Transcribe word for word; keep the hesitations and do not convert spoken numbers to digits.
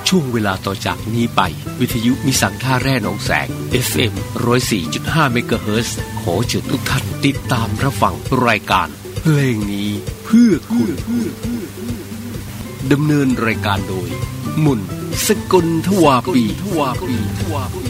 ช่วงเวลาต่อจากนี้ไปวิทยุมิสังท่าแร่หนองแสง เอฟ เอ็ม หนึ่งศูนย์สี่จุดห้า เมกะเฮิรตซ์ขอเชิญทุกท่านติดตามรับฟังรายการเพลงนี้เพื่อคุณดำเนินรายการโดยมุนสกลทวาปี